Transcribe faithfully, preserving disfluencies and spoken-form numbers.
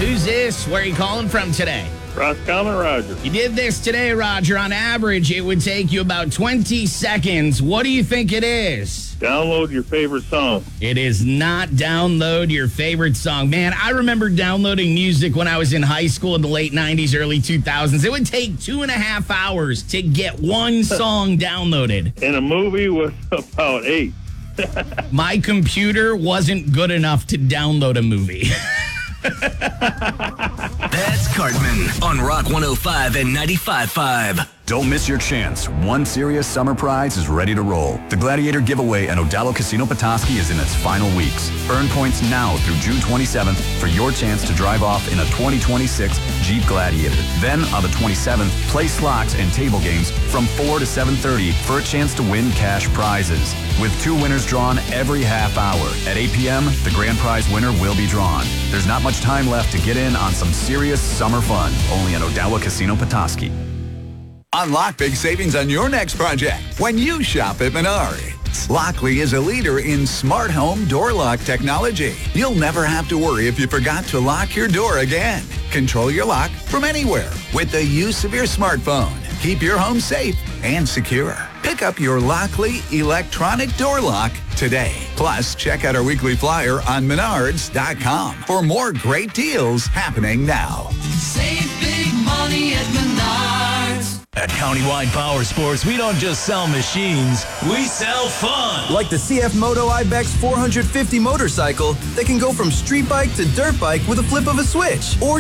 Who's this? Where are you calling from today? Roscommon, Roger. You did this today, Roger. On average, it would take you about twenty seconds. What do you think it is? Download your favorite song. It is not download your favorite song. Man, I remember downloading music when I was in high school in the late nineties, early two thousands. It would take two and a half hours to get one song downloaded. And a movie was about eight. My computer wasn't good enough to download a movie. That's Cartman on Rock one oh five and ninety-five point five. Don't miss your chance. One serious summer prize is ready to roll. The Gladiator giveaway at Odalo Casino Petoskey is in its final weeks. Earn points now through June twenty-seventh for your chance to drive off in a twenty twenty-six Jeep Gladiator. Then on the twenty-seventh, play slots and table games from four to seven thirty for a chance to win cash prizes. With two winners drawn every half hour. At eight p.m., the grand prize winner will be drawn. There's not much time left to get in on some serious summer fun. Only at Odawa Casino Petoskey. Unlock big savings on your next project when you shop at Menards. Lockley is a leader in smart home door lock technology. You'll never have to worry if you forgot to lock your door again. Control your lock from anywhere with the use of your smartphone. Keep your home safe and secure. Pick up your Lockley electronic door lock today. Plus, check out our weekly flyer on menards dot com for more great deals happening now. Save big money at Menards. At Countywide Power Sports, we don't just sell machines, we sell fun. Like the C F Moto Ibex four hundred fifty motorcycle that can go from street bike to dirt bike with a flip of a switch. Or